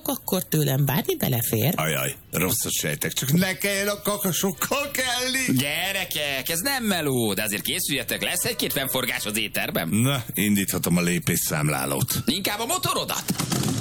vagyok, akkor tőlem bármi belefér. Ajaj, rosszat sejtek, csak ne kelljen a kakasokkal kelni. Gyerekek, ez nem meló, de azért készüljetek, lesz egy-két fennforgás az éterben. Na, indíthatom a lépésszámlálót. Inkább a motorodat.